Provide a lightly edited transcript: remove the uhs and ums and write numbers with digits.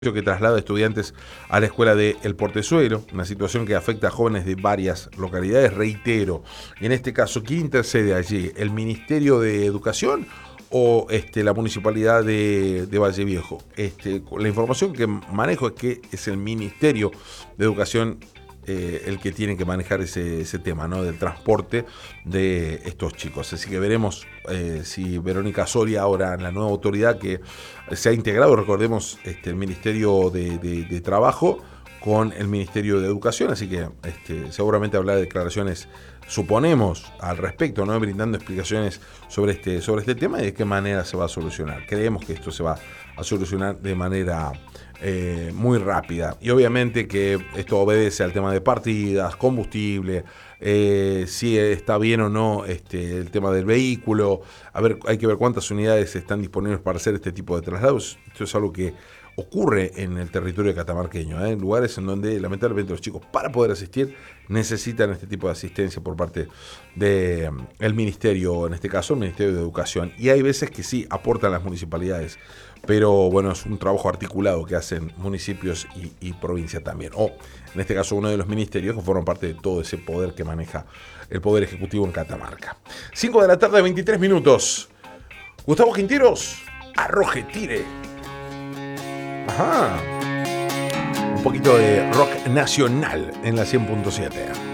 que traslada estudiantes a la escuela de El Portezuelo, una situación que afecta a jóvenes de varias localidades. Reitero, en este caso, ¿quién intercede allí? ¿El Ministerio de Educación o la Municipalidad de Valle Viejo? La información que manejo es que es el Ministerio de Educación el que tiene que manejar ese tema, ¿no? Del transporte de estos chicos. Así que veremos si Verónica Soria, ahora la nueva autoridad que se ha integrado, recordemos, el Ministerio de Trabajo con el Ministerio de Educación, así que seguramente habrá declaraciones, suponemos, al respecto, ¿no? Brindando explicaciones sobre este tema y de qué manera se va a solucionar. Creemos que esto se va a solucionar de manera muy rápida, y obviamente que esto obedece al tema de partidas, combustible, si está bien o no el tema del vehículo. A ver, hay que ver cuántas unidades están disponibles para hacer este tipo de traslados. Esto es algo que ocurre en el territorio catamarqueño, en lugares en donde lamentablemente los chicos, para poder asistir, necesitan este tipo de asistencia por parte del ministerio, en este caso el Ministerio de Educación, y hay veces que sí aportan las municipalidades, pero bueno, es un trabajo articulado que hacen municipios y provincia también, o en este caso uno de los ministerios que forman parte de todo ese poder que maneja el Poder Ejecutivo en Catamarca. 5 de la tarde, 23 minutos. Gustavo Quinteros, arroje, tire. Ajá. Un poquito de rock nacional en la 100.7.